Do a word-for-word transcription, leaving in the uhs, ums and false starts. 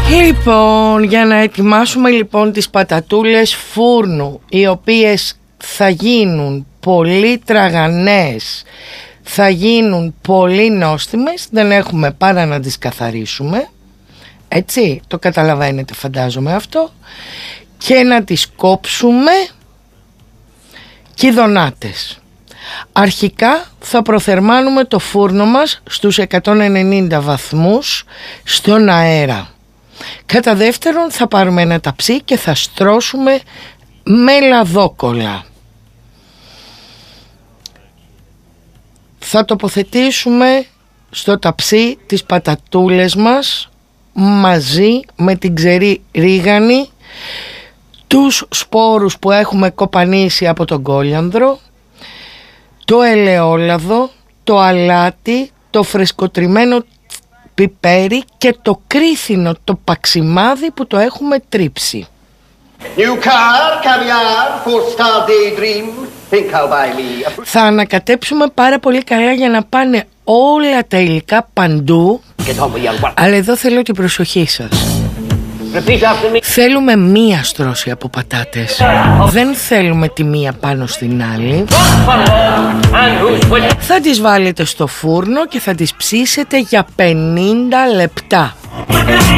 Λοιπόν, για να ετοιμάσουμε λοιπόν τις πατατούλες φούρνου, οι οποίες θα γίνουν πολύ τραγανές, θα γίνουν πολύ νόστιμες, δεν έχουμε παρά να τις καθαρίσουμε, έτσι, το καταλαβαίνετε φαντάζομαι αυτό, και να τις κόψουμε κηδωνάτες. Αρχικά θα προθερμάνουμε το φούρνο μας στους εκατόν ενενήντα βαθμούς στον αέρα. Κατά δεύτερον θα πάρουμε ένα ταψί και θα στρώσουμε με λαδόκολλα. Θα τοποθετήσουμε στο ταψί τις πατατούλες μας μαζί με την ξερή ρίγανη, τους σπόρους που έχουμε κοπανίσει από τον κόλιανδρο, το ελαιόλαδο, το αλάτι, το φρεσκοτριμμένο πιπέρι και το κρίθινο, το παξιμάδι που το έχουμε τρίψει. New car, caviar, four-star daydream. Think I'll buy me. Θα ανακατέψουμε πάρα πολύ καλά για να πάνε όλα τα υλικά παντού. Αλλά εδώ θέλω την προσοχή σας. Θέλουμε μία στρώση από πατάτες. Δεν θέλουμε τη μία πάνω στην άλλη. Θα τις βάλετε στο φούρνο και θα τις ψήσετε για πενήντα λεπτά.